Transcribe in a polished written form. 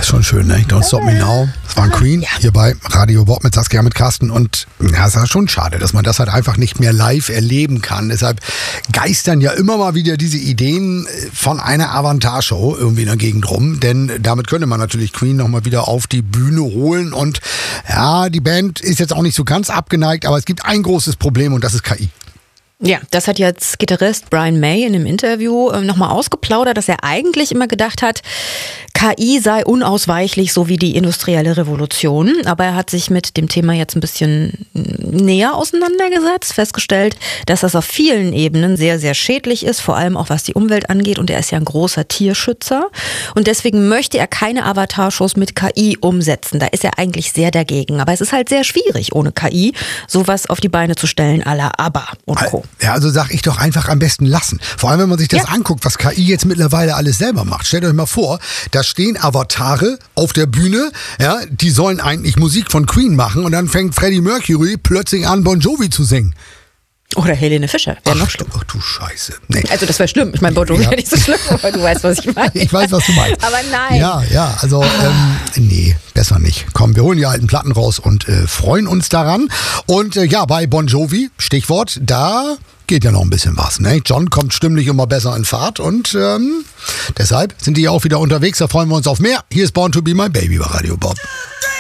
ist schon schön, ne? Don't Stop Me Now. Das war ein Queen hier bei Radio Bob mit Saskia, mit Carsten. Und ja, es ist schon schade, dass man das halt einfach nicht mehr live erleben kann. Deshalb geistern ja immer mal wieder diese Ideen von einer Avantarshow irgendwie in der Gegend rum. Denn damit könnte man natürlich Queen nochmal wieder auf die Bühne holen. Und ja, die Band ist jetzt auch nicht so ganz abgeneigt, aber es gibt ein großes Problem und das ist KI. Ja, das hat jetzt Gitarrist Brian May in einem Interview nochmal ausgeplaudert, dass er eigentlich immer gedacht hat, KI sei unausweichlich, so wie die industrielle Revolution. Aber er hat sich mit dem Thema jetzt ein bisschen näher auseinandergesetzt, festgestellt, dass das auf vielen Ebenen sehr, sehr schädlich ist, vor allem auch was die Umwelt angeht. Und er ist ja ein großer Tierschützer. Und deswegen möchte er keine Avatar-Shows mit KI umsetzen. Da ist er eigentlich sehr dagegen. Aber es ist halt sehr schwierig, ohne KI sowas auf die Beine zu stellen, à la ABBA und Co. Ja, also sag ich doch einfach am besten lassen. Vor allem, wenn man sich das anguckt, was KI jetzt mittlerweile alles selber macht. Stellt euch mal vor, da stehen Avatare auf der Bühne, ja, die sollen eigentlich Musik von Queen machen und dann fängt Freddie Mercury plötzlich an, Bon Jovi zu singen. Oder Helene Fischer, wäre noch schlimm. Ach du Scheiße. Nee. Also das wäre schlimm. Ich meine, Bon Jovi wäre nicht so schlimm, aber du weißt, was ich meine. Ich weiß, was du meinst. Aber nein. Ja, also nee, besser nicht. Komm, wir holen die alten Platten raus und freuen uns daran. Und bei Bon Jovi, Stichwort, da geht ja noch ein bisschen was. Ne? John kommt stimmlich immer besser in Fahrt und deshalb sind die ja auch wieder unterwegs. Da freuen wir uns auf mehr. Hier ist Born to be my baby bei Radio Bob.